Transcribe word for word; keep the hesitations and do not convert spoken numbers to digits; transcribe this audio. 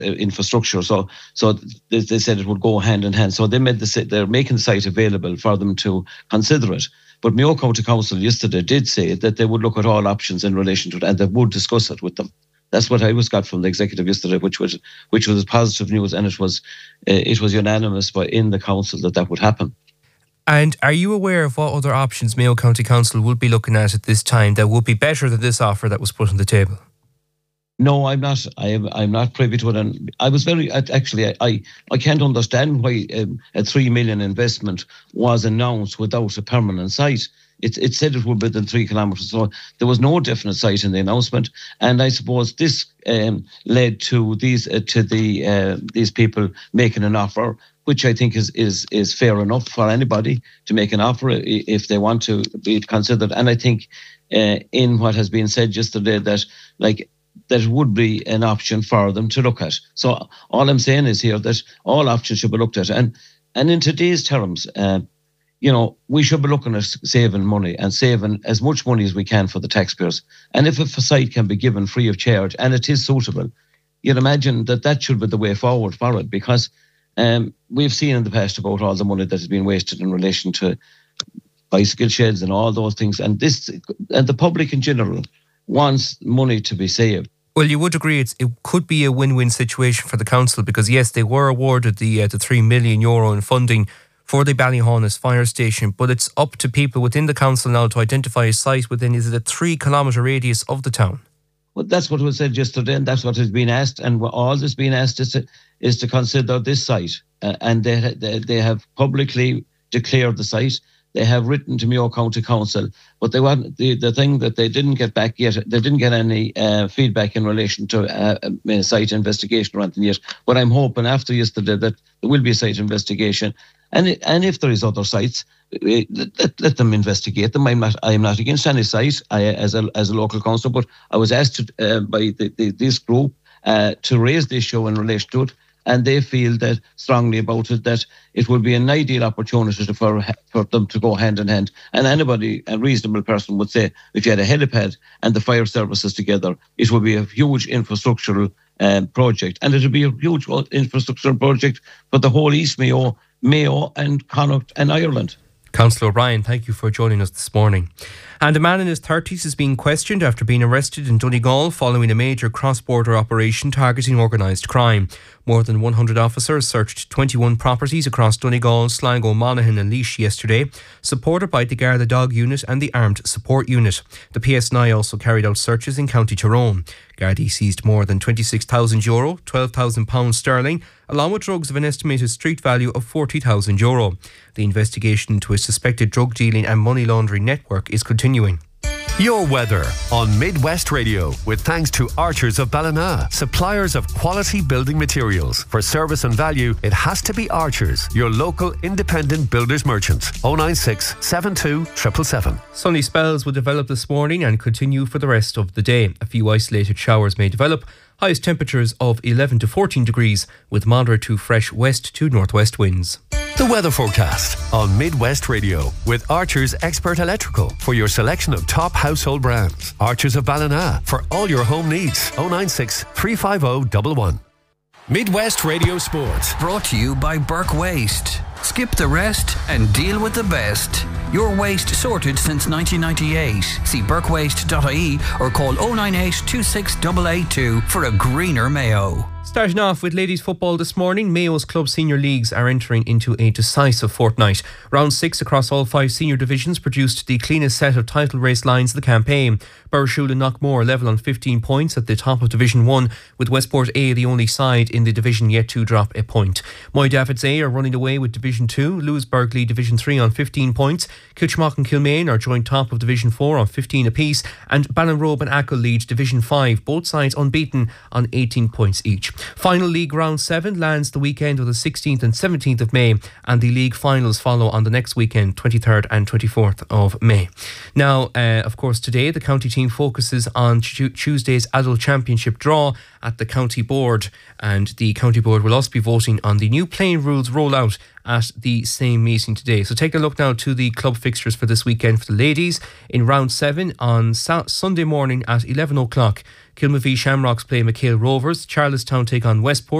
infrastructure. So so they, they said it would go hand in hand. So they made the they're making the site available for them to consider it. But Mayo County Council yesterday did say that they would look at all options in relation to it and they would discuss it with them. That's what I was got from the executive yesterday, which was which was positive news, and it was uh, it was unanimous by in the council that that would happen. And are you aware of what other options Mayo County Council would be looking at at this time that would be better than this offer that was put on the table? No, I'm not. I am. I'm not privy to it. And I was very actually. I I can't understand why um, a three million investment was announced without a permanent site. It it said it would be within three kilometres, so there was no definite site in the announcement. And I suppose this um, led to these uh, to the uh, these people making an offer, which I think is is is fair enough for anybody to make an offer if they want to be considered. And I think uh, in what has been said yesterday that like. that would be an option for them to look at. So all I'm saying is here that all options should be looked at. And and in today's terms, uh, you know, we should be looking at saving money and saving as much money as we can for the taxpayers. And if a site can be given free of charge and it is suitable, you'd imagine that that should be the way forward for it, because um, we've seen in the past about all the money that has been wasted in relation to bicycle sheds and all those things. And this, and the public in general wants money to be saved. Well, you would agree it's, it could be a win-win situation for the council, because yes, they were awarded the uh, the three million euro in funding for the Ballyhaunis fire station, but it's up to people within the council now to identify a site within, is it a three kilometre radius of the town? Well, that's what was said yesterday, and that's what has been asked, and what all that's been asked is to, is to consider this site, uh, and they, they they have publicly declared the site. They have written to Mayo County Council, but they want the, the thing that they didn't get back yet. They didn't get any uh, feedback in relation to uh, a site investigation or anything yet. But I'm hoping after yesterday that there will be a site investigation, and it, and if there is other sites, let, let them investigate them. I'm not I'm not against any site I, as a as a local councillor, but I was asked to, uh, by the, the, this group uh, to raise the issue in relation to it. And they feel that strongly about it, that it would be an ideal opportunity to, for for them to go hand in hand. And anybody, a reasonable person would say, if you had a helipad and the fire services together, it would be a huge infrastructural um, project. And it would be a huge infrastructural project for the whole East Mayo, Mayo and Connacht and Ireland. Councillor O'Brien, thank you for joining us this morning. And a man in his thirties is being questioned after being arrested in Donegal following a major cross-border operation targeting organised crime. More than one hundred officers searched twenty-one properties across Donegal, Sligo, Monaghan and Laois yesterday, supported by the Garda Dog Unit and the Armed Support Unit. The P S N I also carried out searches in County Tyrone. Gardaí seized more than twenty-six thousand euro, twelve thousand pounds sterling, along with drugs of an estimated street value of forty thousand euro. The investigation into a suspected drug dealing and money laundering network is continuing. Your weather on Midwest Radio, with thanks to Archers of Ballina, suppliers of quality building materials. For service and value, it has to be Archers, your local independent builders merchant. oh nine six, seven two, seven seven seven. Sunny spells will develop this morning and continue for the rest of the day. A few isolated showers may develop. Highest temperatures of eleven to fourteen degrees, with moderate to fresh west to northwest winds. The weather forecast on Midwest Radio with Archers Expert Electrical for your selection of top household brands. Archers of Ballina for all your home needs. oh nine six, three five oh, one one. Midwest Radio Sport. Brought to you by Burke Waste. Skip the rest and deal with the best. Your waste sorted since nineteen ninety-eight. See burke waste dot I E or call oh nine eight, two six eight eight two for a greener Mayo. Starting off with ladies football this morning, Mayo's club senior leagues are entering into a decisive fortnight. Round six across all five senior divisions produced the cleanest set of title race lines of the campaign. Burrishoole and Knockmore level on fifteen points at the top of Division one, with Westport A the only side in the division yet to drop a point. Moy Davids A are running away with Division two, Lewisburg lead Division three on fifteen points. Kilchmock and Kilmaine are joint top of Division four on fifteen apiece, and Ballinrobe and Achill lead Division five, both sides unbeaten on eighteen points each. Final league round seven lands the weekend of the sixteenth and seventeenth of May, and the league finals follow on the next weekend, twenty-third and twenty-fourth of May. Now, uh, of course, today the county team focuses on t- Tuesday's adult championship draw at the county board, and the county board will also be voting on the new playing rules rollout at the same meeting today. So take a look now to the club fixtures for this weekend for the ladies. In round seven on Sa- Sunday morning at eleven o'clock, Kilmavie Shamrocks play McHale Rovers. Charlestown take on Westport.